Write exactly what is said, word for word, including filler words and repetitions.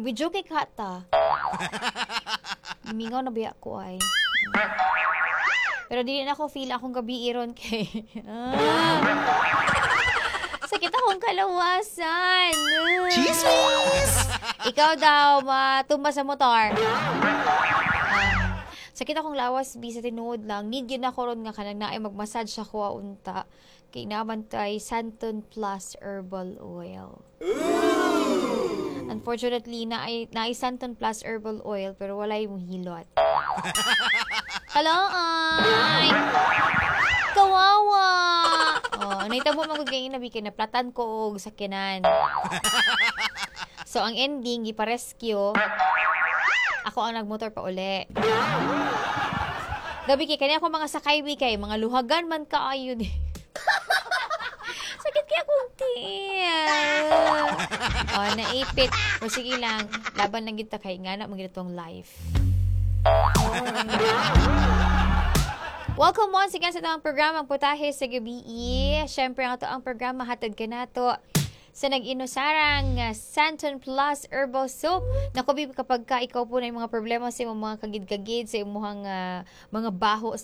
Video kay kata. Mingaw na biya ko ay. Pero di na ako feel akong gabi iron kay. Ah. Sakit akong kalawasan. Chismis! Ikaw daw, matumba sa motor. Ah. Sakit akong lawas, bi sa tinuod lang. Need yun ako ron nga kanang naay mag-massage sa kuwa unta. Kay naman tay Santon Plus Herbal Oil. Unfortunately, naay, naay Santon Plus Herbal Oil pero wala yung hilot. Hello, ay! Kawawa! Oh, naitabo magagayin na bikin na platan ko og sakyanan. So, ang ending, ipa-rescue. Ako ang nagmotor pa uli. Gabi kay kanya ako mga sakay kay mga luhagan man kaayo di. Sakit kaya kong tiyan. Oh, naipit. O sige lang, laban lang kita kay nga na magitong life. Welcome once again sa itong programang Putahe sa Gabi. Siyempre, ang ito ang programa hatad ka na to sa nag-inusarang uh, Santon Plus Herbal Soap. Naku, kapag ka ikaw po na yung mga problema sa iyong mga kagid-kagid, sa iyong mga, uh, mga baho